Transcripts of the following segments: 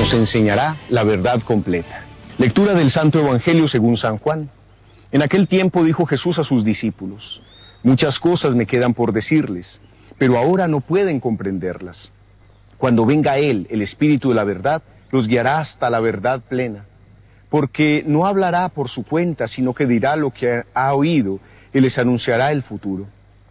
nos enseñará la verdad completa. Lectura del Santo Evangelio según San Juan. En aquel tiempo dijo Jesús a sus discípulos: muchas cosas me quedan por decirles, pero ahora no pueden comprenderlas. Cuando venga Él, el Espíritu de la verdad, los guiará hasta la verdad plena. Porque no hablará por su cuenta, sino que dirá lo que ha oído y les anunciará el futuro.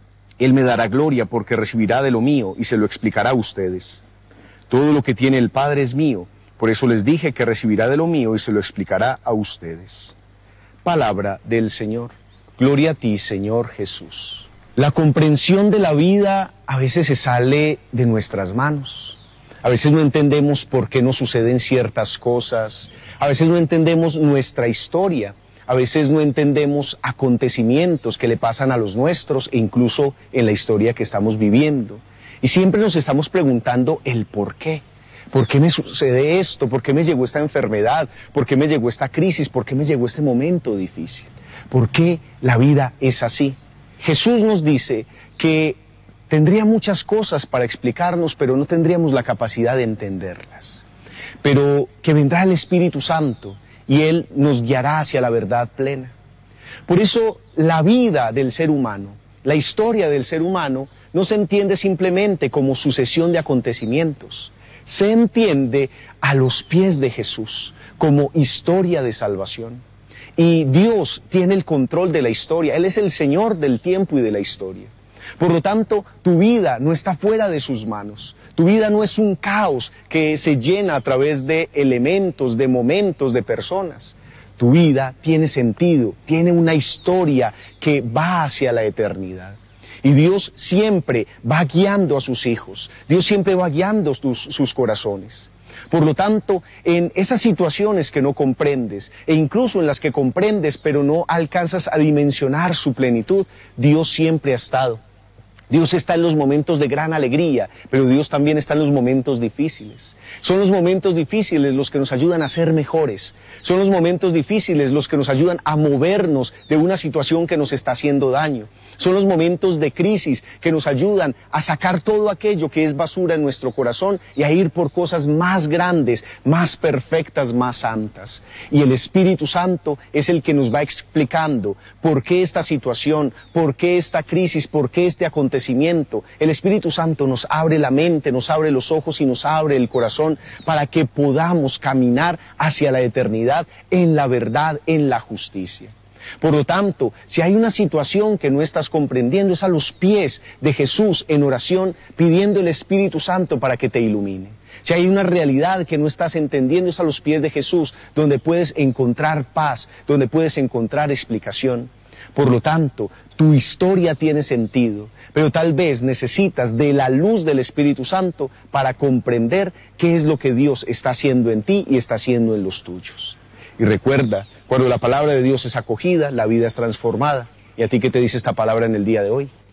Él me dará gloria porque recibirá de lo mío y se lo explicará a ustedes. Todo lo que tiene el Padre es mío, por eso les dije que recibirá de lo mío y se lo explicará a ustedes. Palabra del Señor. Gloria a ti, Señor Jesús. La comprensión de la vida a veces se sale de nuestras manos. A veces no entendemos por qué nos suceden ciertas cosas. A veces no entendemos nuestra historia. A veces no entendemos acontecimientos que le pasan a los nuestros e incluso en la historia que estamos viviendo. Y siempre nos estamos preguntando el por qué. ¿Por qué me sucede esto? ¿Por qué me llegó esta enfermedad? ¿Por qué me llegó esta crisis? ¿Por qué me llegó este momento difícil? ¿Por qué la vida es así? Jesús nos dice que tendría muchas cosas para explicarnos, pero no tendríamos la capacidad de entenderlas. Pero que vendrá el Espíritu Santo y Él nos guiará hacia la verdad plena. Por eso la vida del ser humano, la historia del ser humano, no se entiende simplemente como sucesión de acontecimientos. Se entiende a los pies de Jesús como historia de salvación. Y Dios tiene el control de la historia. Él es el Señor del tiempo y de la historia. Por lo tanto, tu vida no está fuera de sus manos. Tu vida no es un caos que se llena a través de elementos, de momentos, de personas. Tu vida tiene sentido, tiene una historia que va hacia la eternidad. Y Dios siempre va guiando a sus hijos. Dios siempre va guiando sus corazones. Por lo tanto, en esas situaciones que no comprendes, e incluso en las que comprendes pero no alcanzas a dimensionar su plenitud, Dios siempre ha estado. Dios está en los momentos de gran alegría, pero Dios también está en los momentos difíciles. Son los momentos difíciles los que nos ayudan a ser mejores. Son los momentos difíciles los que nos ayudan a movernos de una situación que nos está haciendo daño. Son los momentos de crisis que nos ayudan a sacar todo aquello que es basura en nuestro corazón y a ir por cosas más grandes, más perfectas, más santas. Y el Espíritu Santo es el que nos va explicando por qué esta situación, por qué esta crisis, por qué este acontecimiento. El Espíritu Santo nos abre la mente, nos abre los ojos y nos abre el corazón para que podamos caminar hacia la eternidad en la verdad, en la justicia. Por lo tanto, si hay una situación que no estás comprendiendo, es a los pies de Jesús en oración, pidiendo el Espíritu Santo para que te ilumine. Si hay una realidad que no estás entendiendo, es a los pies de Jesús, donde puedes encontrar paz, donde puedes encontrar explicación. Por lo tanto, tu historia tiene sentido, pero tal vez necesitas de la luz del Espíritu Santo para comprender qué es lo que Dios está haciendo en ti y está haciendo en los tuyos. Y recuerda, cuando la palabra de Dios es acogida, la vida es transformada. ¿Y a ti qué te dice esta palabra en el día de hoy?